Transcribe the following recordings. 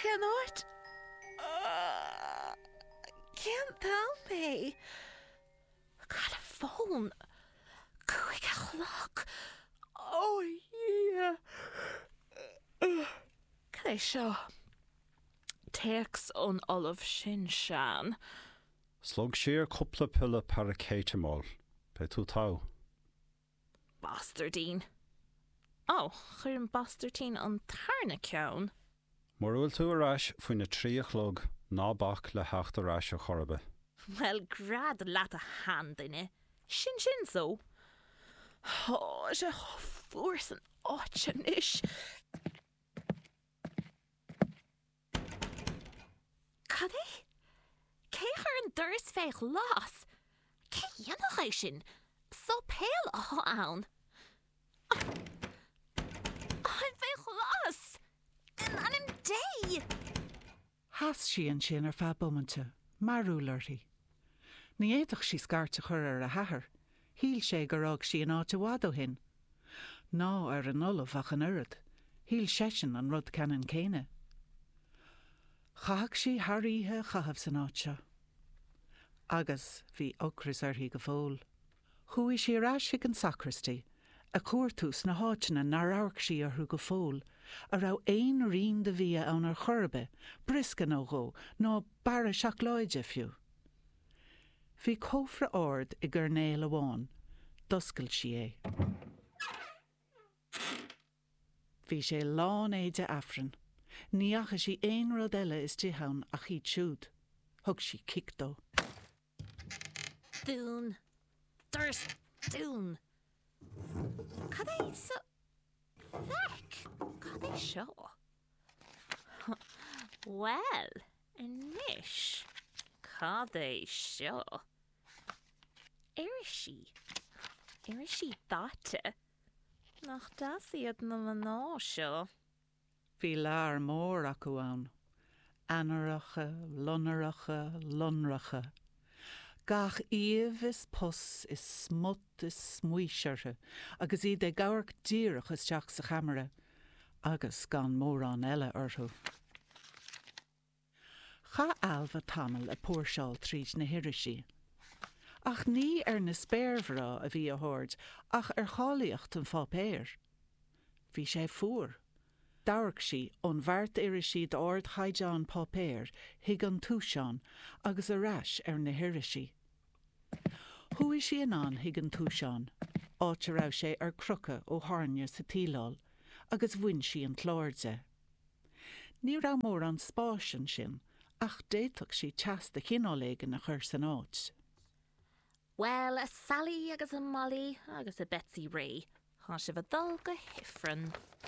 Cannot. Can't tell me. Got a phone. Quick o'clock. Oh, yeah. Can I show? Takes on Olive Shinshan. Slug sheer couple pilla paracetamol. Pe tú tá. Bastardine. Oh, chuir an bastardine an tarna ceann. Morúil tú arás faoin na trí chlog nábach le hecht arás a chorbe. Well, grad lat a hand in it. Shin so. Oh, is a force an ochenish. Caddy? Ceir an durs feich las. Ce dhéanach sin? So pale a ann. I'm feich las. And I'm day. Has sí an sin fa bumante, marú lurtí. Ní éadach sí scarta chur a hathair, híl sé go rag sí an áte wádó hin. Ná an olaf ach an urad, híl sesin an rud canan céine. Chahag sí haríthe chahabh san áte. Agus bhí ocras arthaí go fól. Chuaigh sí rásig an sacristy, a cuartús na háitina nar áirc sí arthú go fól, a rá éon rion de bhí an ar chorbe, briscan ógó, nó bara seach láide fiú. Bhí cófra ord I gurnéil amháin, doscail sí é. Bhí sé lán éide afran, ní acha sí éon rud eile is títheann a chiad siúd, thug sí cicdó. Dún. Durs dún. Cad é so... Fec. Cad é seo? Well, inish. Cad é seo? Irishi date. Nach dasiad na maná seo. Bhí lár mór acu ann. Anaracha, lonaracha. Gach íomh is pus is smut is smuoisiirthe, agus iad gairc díreach isteach sa chamara, agus gan mórán eile orthú. Cha alva tamil a póirseáil tríd na hiirishi. Ach ní na spéirmhrá a bhí a hord, ach chálaíocht an fápéir. Bhí sé fuair. Dairc sí ón bhart irishi d'ord chaideán pápéir, hig an túseán, agus a rais na hiirishi. Thuaigh sí an an hig an túseán, áte rá sé crucha ó tharne sa tíleáil, agus bhain sí an tláirde. Ní rá mór an spáisian sin, ach déiteach sí teasta chinálégin na chur san áit. Well, a Sally agus a Molly agus a Betsy Ray, há si bh dul go hifran.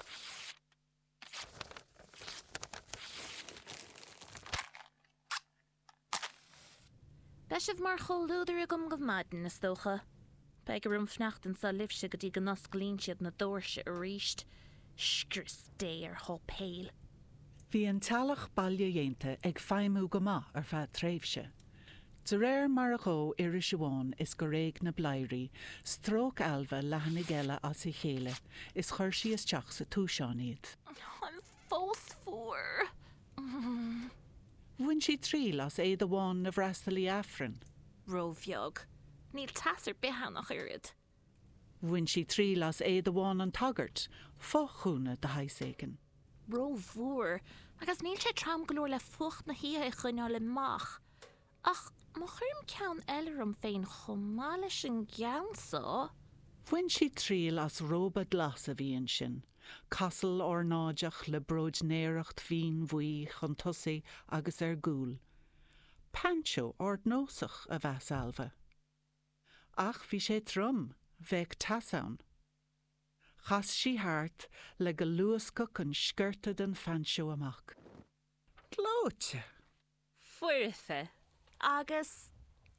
Besibh mar choulúidir a gom go maidin is dócha. Beag a rum fnachten sa libse go dtí go nascalín siad na dóirse a ríist. Scris dé ar hó péil. Bhí an talach bailile dhéanta ag feimú go maith ar feadh tréimhse. De réir mar a gó iris amháin is go réig na blairí, stróc alva lehannig eile as I chéile, is chuir sí isteach sa túseán iad. I'm fós fuair. Bhain sí tríl as éad amháin na bhreastalí afran. Róbheag. Níl tasar behanach irid. Bhain sí tríl as éad amháin an tagart, fóchúna de haiségan. Róbhúr, agus níl sé tram glóir le fucht na híthe chuine le mach. Ach, má chuirm ceann eilerum féin chomáile sin geansá. Bhain sí tríl as róba glas a bhíonn sin, casal ornáideach le bróid néireacht bhín bhuí chun tosaí agus gúil. Pancho ordnósach a bheas alva. Ach bhí sé trom, bheith tasán. Chas sí hart le go luasca chun sciirte den fanseo amach. Glóte! Fuirthe. Agus...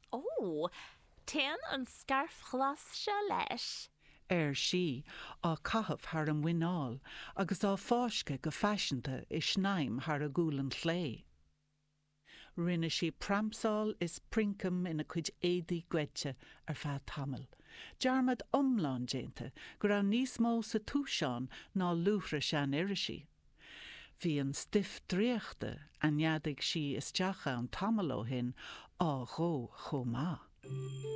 Téan an scarf chlas se leis. Sí á cahabh thar an mhuineáil, agus á fáisce go fashionanta I snaim thar a gúlan chlé. Rinne sí pramsáil is princam ina cuid éadaí gweite ar feadh tamil. Dearmad omláin déanta, go raibh níos mó sa túseán ná luachra sean irisí. Bhí an stiff dríochta a neadaigh si isteach an tamil ó hin á ró chomá.